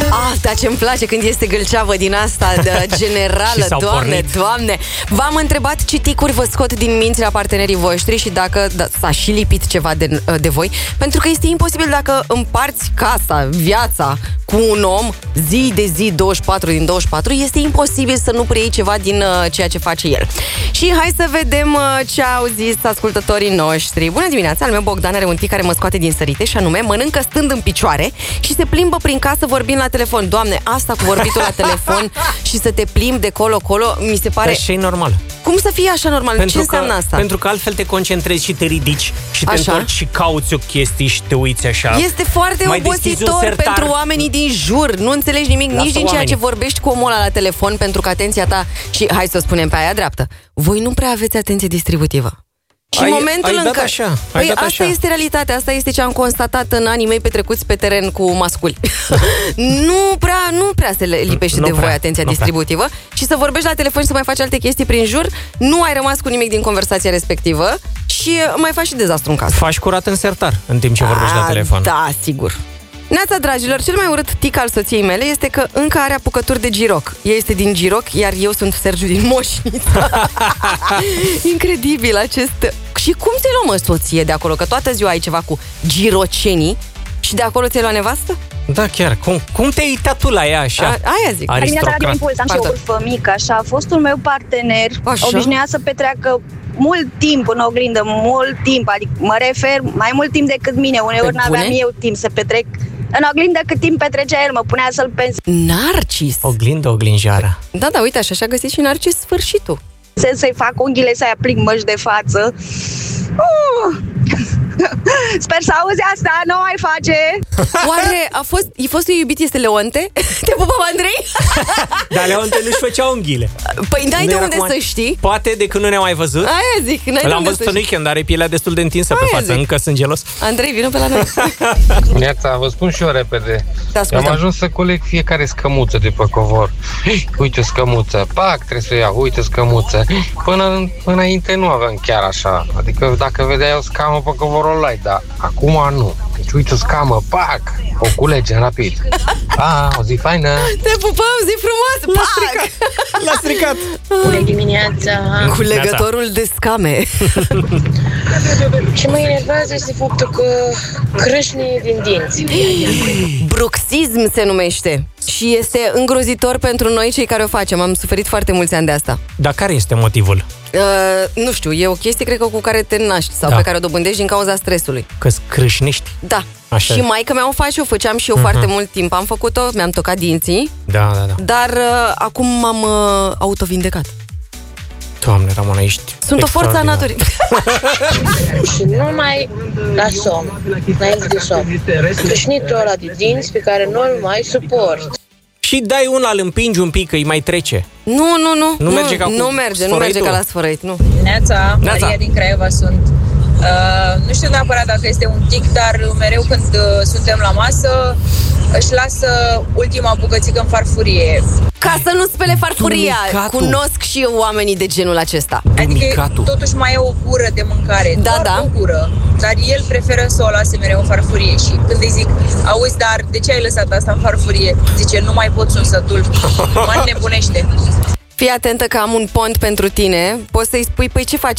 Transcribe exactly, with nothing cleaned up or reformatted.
Ah, dar ce-mi place când este gâlceavă din asta de generală, doamne, pornit. doamne. V-am întrebat ce ticuri vă scot din minți la partenerii voștri și dacă da, s-a și lipit ceva de, de voi, pentru că este imposibil dacă împarți casa, viața cu un om zi de zi, douăzeci și patru din douăzeci și patru, este imposibil să nu preiei ceva din uh, ceea ce face el. Și hai să vedem uh, ce au zis ascultătorii noștri. Bună dimineața, al meu Bogdan are un tic care mă scoate din sărite și anume mănâncă stând în picioare și se plimbă prin casă vorbind la telefon. Doamne, asta cu vorbitul la telefon și să te plimbi de colo-colo, mi se pare... Așa e normal. Cum să fie așa normal? Pentru ce înseamnă că, asta? Pentru că altfel te concentrezi și te ridici și te Așa? întorci și cauți o chestie și te uiți așa. Este foarte Mai deschizi un obositor sertar. pentru oamenii din jur. Nu înțelegi nimic Lasă nici din ceea oamenii. ce vorbești cu omul ăla la telefon, pentru că atenția ta, și hai să o spunem pe aia dreaptă, voi nu prea aveți atenție distributivă. Și Ai- în momentul ai în dat care... așa, ai Păi dat asta așa. este realitatea, asta este ce am constatat în anii mei petrecuți pe teren cu masculi. nu prea, nu prea se lipește Nu de prea, voi atenția nu prea. distributivă și să vorbești la telefon și să mai faci alte chestii prin jur, nu ai rămas cu nimic din conversația respectivă și mai faci și dezastru în casă. Faci curat în sertar în timp ce vorbești la Ah, telefon. Da, sigur. Neața, dragilor, cel mai urât tic al soției mele este că încă are apucături de giroc. Ea este din Giroc, iar eu sunt Sergiu din Moșnița. Incredibil acest... Și cum ți-ai luat, mă, soție de acolo? Că toată ziua ai ceva cu girocenii și de acolo ți-ai luat nevastă? Da, chiar. Cum, cum te-ai uitat tu la ea așa? A, aia zic. Aristocrat. Dimineața la Impuls, am și o Pardon. vârfă mică, așa. Fostul meu partener Așa? obișnuia să petreacă mult timp în oglindă, mult timp, adică mă refer mai mult timp decât mine. Uneori Pe n-aveam bune? eu timp să petrec în oglindă cât timp petrecea el, mă punea să-l Narcis. Oglindă, oglinjoară. Da, da, uite, așa și-a găsit și Narcis sfârșitul. pensez, să-i fac unghiile, să-i aplic măști de față. Uh! Sper să auzi asta, nu mai face. Oare a fost, i fostul iubit este Leonte? Te pupăm, Andrei? Dar Leonte nu-și făcea unghiile. Păi n-ai Nu de era unde cum să ai- știi. Poate de când nu ne-am mai văzut. Aia zic, n-ai de L-am unde văzut să în știi. weekend, are pielea destul de întinsă pe Aia față. zic. Încă sunt gelos. Andrei, vină pe la noi. Neața, vă spun și eu repede. Te ascultăm. Am ajuns să coleg fiecare scămuță de pe covor. Uite o scămuță, pac, trebuie să o iau, uite o scămuță. Până înainte nu aveam chiar așa. Adică dacă vedeai o scamă pe covorul ăla, dar acum nu. Deci uite o scamă, pac, o culege rapid. Pa, o zi faină. Te pupăm, zi frumos. L-a Pac! stricat. L-a stricat. Bună dimineața! Cu legătorul de scame. Ce mă enervează este faptul că crâșnie din dinți. Bruxism se numește. Și este îngrozitor pentru noi cei care o facem. Am suferit foarte mulți ani de asta. Dar care este motivul? Uh, nu știu, e o chestie, cred că, cu care te naști sau Da. pe care o dobândești din cauza stresului. Că-ți crâșnești. Da. Așa Și e. maică mea o face, o făceam și eu Mhm. foarte mult timp. Am făcut-o, mi-am tocat dinții, Da, da, da. dar uh, acum m-am uh, autovindecat. Doamne, Ramona, ești Sunt o forță a extraordinar. naturii. Și numai la somn, înainte de somn. Crâșnitul ăla de dinți pe care nu-l mai suport. Și dai una, îl împingi un pic, că îi mai trece. Nu, nu, nu. Nu merge ca cu Nu merge, nu merge sfărăitul? ca la sfărăit, nu. Neața, Neața. Maria din Craiova sunt. Uh, nu știu neapărat dacă este un tic, dar mereu când uh, suntem la masă își lasă ultima bucățică în farfurie. Ca să nu spele farfuria. Dumicatul. Cunosc și eu oamenii de genul acesta. Adică Dumicatul. totuși mai e o gură de mâncare. Da, doar da. o gură. Dar el preferă să o lase mereu în farfurie. Și când îi zic, auzi, dar de ce ai lăsat asta în farfurie? Zice, nu mai pot, sunt sătul. Mă nebunește. Fii atentă că am un pont pentru tine. Poți să-i spui, păi ce faci